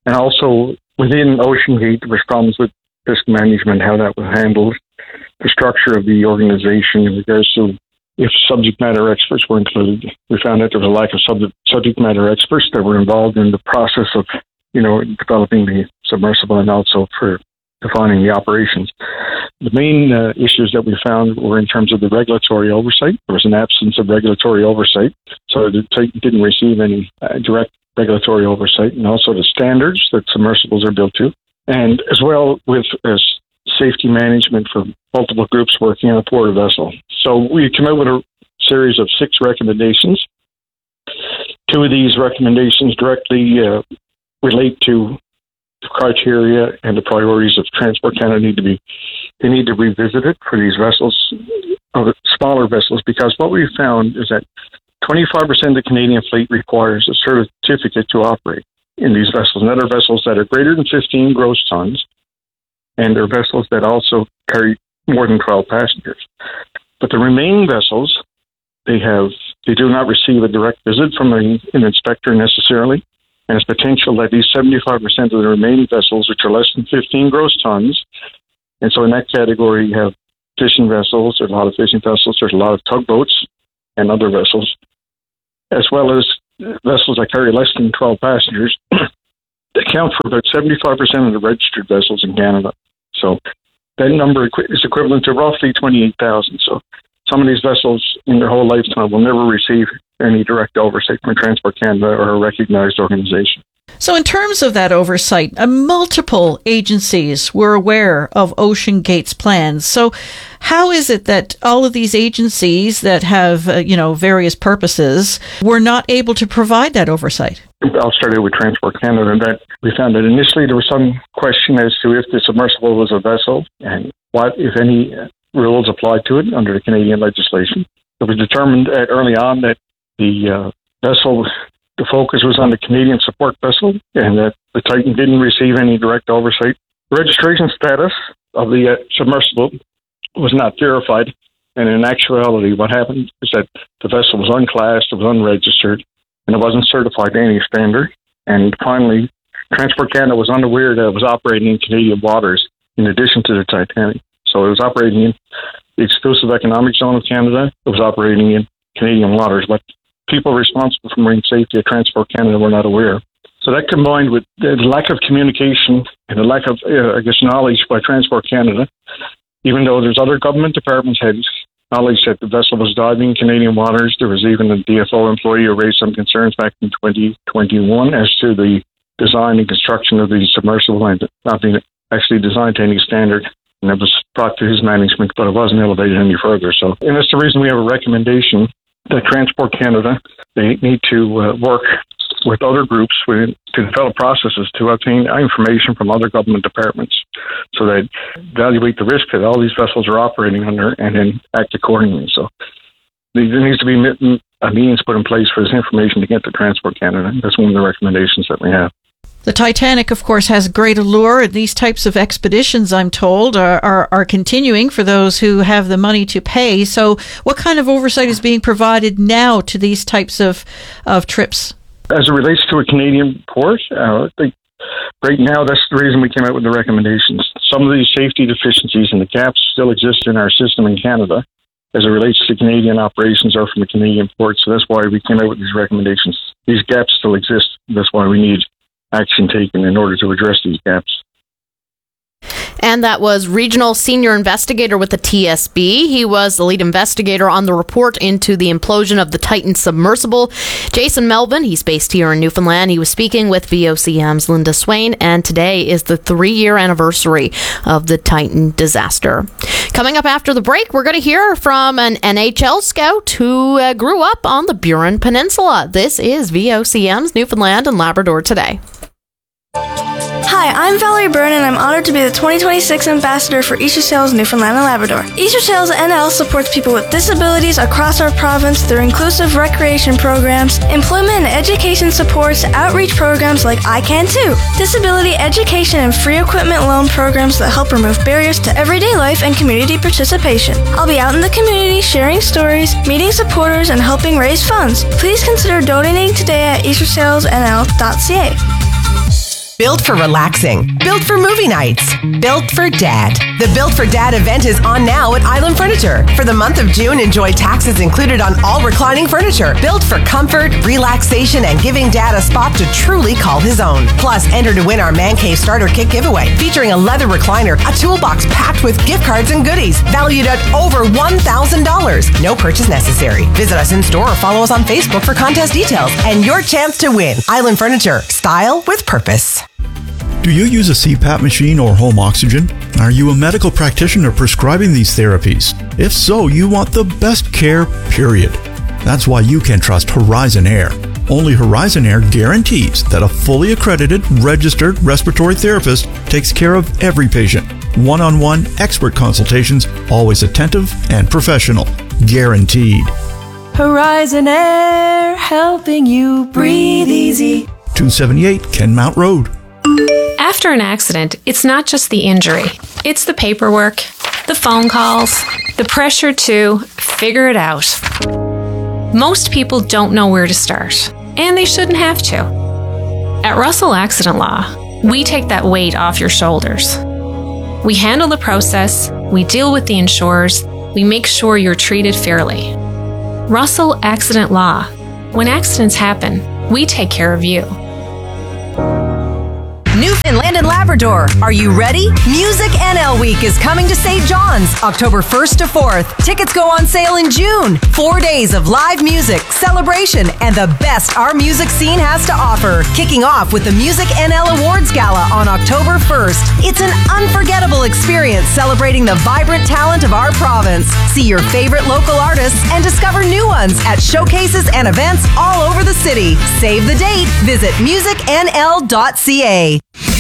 And also within OceanGate, there was problems with risk management, how that was handled, the structure of the organization in regards to if subject matter experts were included. We found that there was a lack of subject matter experts that were involved in the process of, developing the submersible and also for defining the operations. The main issues that we found were in terms of the regulatory oversight. There was an absence of regulatory oversight, so the Titan didn't receive any direct regulatory oversight, and also the standards that submersibles are built to, and as well with safety management for multiple groups working on a port vessel. So we came out with a series of 6 recommendations. 2 of these recommendations directly relate to the criteria and the priorities of Transport Canada need to be revisited for these vessels, smaller vessels, because what we found is that 25% of the Canadian fleet requires a certificate to operate in these vessels, and that are vessels that are greater than 15 gross tons, and they're vessels that also carry more than 12 passengers. But the remaining vessels, they do not receive a direct visit from an inspector necessarily, and it's potential that these 75% of the remaining vessels, which are less than 15 gross tons, and so in that category you have fishing vessels, there's a lot of fishing vessels, there's a lot of tugboats and other vessels, as well as vessels that carry less than 12 passengers, account for about 75% of the registered vessels in Canada. So that number is equivalent to roughly 28,000. So some of these vessels in their whole lifetime will never receive any direct oversight from Transport Canada or a recognized organization. So in terms of that oversight, multiple agencies were aware of OceanGate's plans. So how is it that all of these agencies that have, various purposes were not able to provide that oversight? I'll start out with Transport Canada. That we found that initially there was some question as to if the submersible was a vessel and what, if any, rules applied to it under the Canadian legislation. It was determined early on that the vessel, the focus was on the Canadian support vessel, and that the Titan didn't receive any direct oversight. The registration status of the submersible was not verified, and in actuality what happened is that the vessel was unclassed, it was unregistered, and it wasn't certified to any standard. And finally, Transport Canada was unaware that it was operating in Canadian waters in addition to the Titanic. So it was operating in the exclusive economic zone of Canada, it was operating in Canadian waters, but people responsible for marine safety at Transport Canada were not aware. So that combined with the lack of communication and the lack of, knowledge by Transport Canada, even though there's other government departments had knowledge that the vessel was diving in Canadian waters. There was even a DFO employee who raised some concerns back in 2021 as to the design and construction of the submersible and not being actually designed to any standard. And it was brought to his management, but it wasn't elevated any further. So, and that's the reason we have a recommendation that Transport Canada, they need to work with other groups to develop processes to obtain information from other government departments so they evaluate the risk that all these vessels are operating under and then act accordingly. So there needs to be a means put in place for this information to get to Transport Canada. That's one of the recommendations that we have. The Titanic, of course, has great allure, and these types of expeditions, I'm told, are continuing for those who have the money to pay. So what kind of oversight is being provided now to these types of trips? As it relates to a Canadian port, I think right now that's the reason we came out with the recommendations. Some of these safety deficiencies and the gaps still exist in our system in Canada as it relates to Canadian operations or from a Canadian port. So that's why we came out with these recommendations. These gaps still exist. That's why we need action taken in order to address these gaps. And that was Regional Senior Investigator with the TSB. He was the lead investigator on the report into the implosion of the Titan submersible. Jason Melvin, he's based here in Newfoundland. He was speaking with VOCM's Linda Swain, and today is the 3-year anniversary of the Titan disaster. Coming up after the break, we're going to hear from an NHL scout who grew up on the Burin Peninsula. This is VOCM's Newfoundland and Labrador Today. Hi, I'm Valerie Byrne, and I'm honored to be the 2026 Ambassador for East Sails, Newfoundland and Labrador. East Sails NL supports people with disabilities across our province through inclusive recreation programs, employment and education supports, outreach programs like I Can Too, disability education and free equipment loan programs that help remove barriers to everyday life and community participation. I'll be out in the community sharing stories, meeting supporters, and helping raise funds. Please consider donating today at eastersailsnl.ca. Built for relaxing. Built for movie nights. Built for Dad. The Built for Dad event is on now at Island Furniture. For the month of June, enjoy taxes included on all reclining furniture. Built for comfort, relaxation, and giving Dad a spot to truly call his own. Plus, enter to win our Man Cave Starter Kit giveaway, featuring a leather recliner, a toolbox packed with gift cards and goodies, valued at over $1,000. No purchase necessary. Visit us in store or follow us on Facebook for contest details and your chance to win. Island Furniture. Style with purpose. Do you use a CPAP machine or home oxygen? Are you a medical practitioner prescribing these therapies? If so, you want the best care, period. That's why you can trust Horizon Air. Only Horizon Air guarantees that a fully accredited, registered respiratory therapist takes care of every patient. One-on-one expert consultations, always attentive and professional. Guaranteed. Horizon Air, helping you breathe easy. 278 Kenmount Road. After an accident, it's not just the injury. It's the paperwork, the phone calls, the pressure to figure it out. Most people don't know where to start, and they shouldn't have to. At Russell Accident Law, we take that weight off your shoulders. We handle the process, we deal with the insurers, we make sure you're treated fairly. Russell Accident Law. When accidents happen, we take care of you. Newfoundland and Labrador, are you ready? Music NL Week is coming to St. John's, October 1st to 4th. Tickets go on sale in June. 4 days of live music, celebration, and the best our music scene has to offer. Kicking off with the Music NL Awards Gala on October 1st. It's an unforgettable experience celebrating the vibrant talent of our province. See your favorite local artists and discover new ones at showcases and events all over the city. Save the date. Visit musicnl.ca.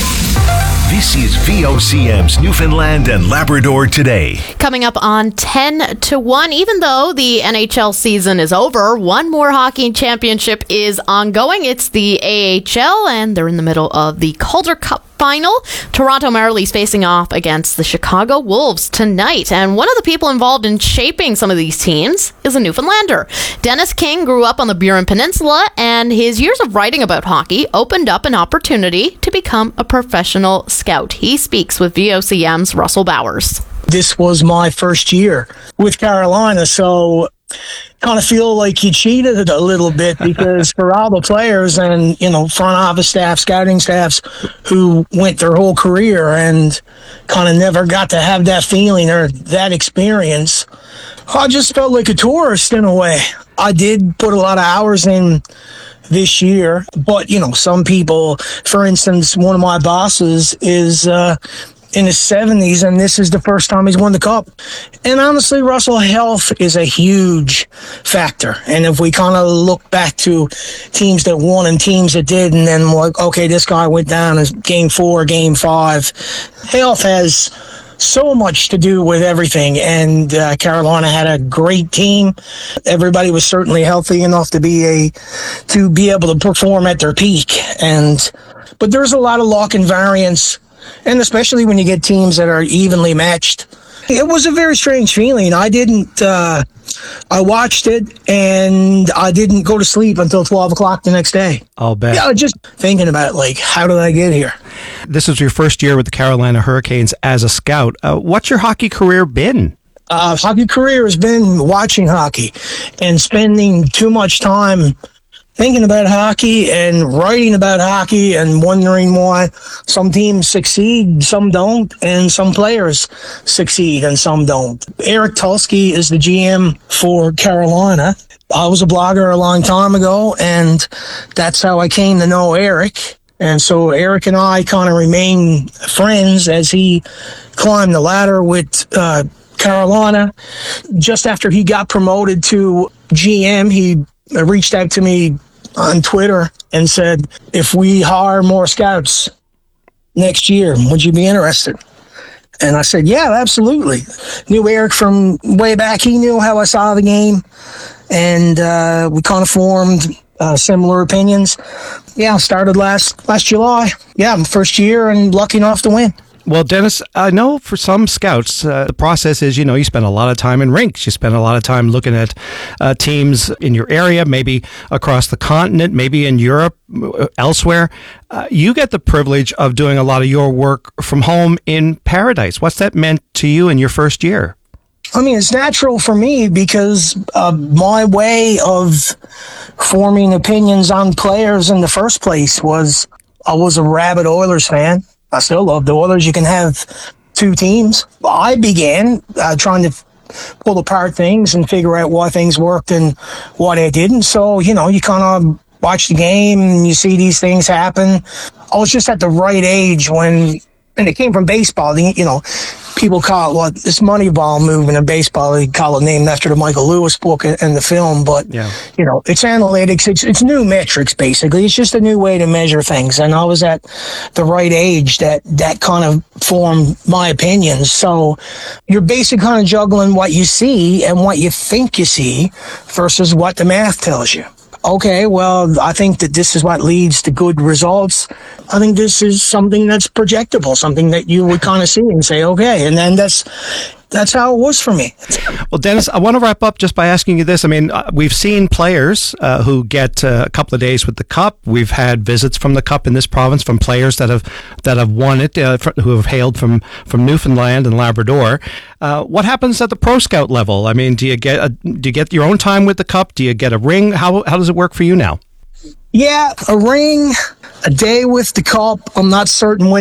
This is VOCM's Newfoundland and Labrador Today. Coming up on 10 to 1, even though the NHL season is over, one more hockey championship is ongoing. It's the AHL, and they're in the middle of the Calder Cup final. Toronto Marlies facing off against the Chicago Wolves tonight. And one of the people involved in shaping some of these teams is a Newfoundlander. Dennis King grew up on the Burin Peninsula, and his years of writing about hockey opened up an opportunity to become a professional scout. He speaks with VOCM's Russell Bowers. This was my first year with Carolina, so kind of feel like you cheated a little bit because for all the players and, front office staff, scouting staffs who went their whole career and kind of never got to have that feeling or that experience, I just felt like a tourist in a way. I did put a lot of hours in this year, but, some people, for instance, one of my bosses is in his 70s, and this is the first time he's won the cup. And honestly, Russell, health is a huge factor. And if we kind of look back to teams that won and teams that did, and then like, okay, this guy went down as game 4, game 5, health has so much to do with everything. And Carolina had a great team. Everybody was certainly healthy enough to be able to perform at their peak. But there's a lot of luck and variance. And especially when you get teams that are evenly matched. It was a very strange feeling. I watched it, and I didn't go to sleep until 12 o'clock the next day. I'll bet. Yeah, just thinking about, how did I get here? This is your first year with the Carolina Hurricanes as a scout. What's your hockey career been? Hockey career has been watching hockey and spending too much time thinking about hockey and writing about hockey and wondering why some teams succeed, some don't, and some players succeed and some don't. Eric Tulsky is the GM for Carolina. I was a blogger a long time ago, and that's how I came to know Eric. And so Eric and I kind of remain friends as he climbed the ladder with Carolina. Just after he got promoted to GM, he reached out to me on Twitter and said, if we hire more scouts next year, would you be interested? And I said, yeah, absolutely. Knew Eric from way back. He knew how I saw the game, and we kind of formed similar opinions. Yeah, started last July. Yeah, first year and lucky enough to win. Well, Dennis, I know for some scouts, the process is, you spend a lot of time in rinks. You spend a lot of time looking at teams in your area, maybe across the continent, maybe in Europe, elsewhere. You get the privilege of doing a lot of your work from home in Paradise. What's that meant to you in your first year? I mean, it's natural for me because my way of forming opinions on players in the first place was I was a rabid Oilers fan. I still love the Oilers. You can have two teams. I began trying to pull apart things and figure out why things worked and why they didn't. So, you kind of watch the game and you see these things happen. I was just at the right age when, and it came from baseball, people call it this Moneyball movement in baseball. They call it named after the Michael Lewis book and the film. But, it's analytics. It's new metrics, basically. It's just a new way to measure things. And I was at the right age that kind of formed my opinions. So you're basically kind of juggling what you see and what you think you see versus what the math tells you. Okay, well, I think that this is what leads to good results. I think this is something that's projectable, something that you would kind of see and say, okay, and then that's how it was for me. Well, Dennis, I want to wrap up just by asking you this. I mean, we've seen players who get a couple of days with the Cup. We've had visits from the Cup in this province from players that have won it, who have hailed from Newfoundland and Labrador. What happens at the Pro Scout level? I mean, do you get your own time with the Cup? Do you get a ring? How does it work for you now? Yeah, a ring, a day with the Cup. I'm not certain when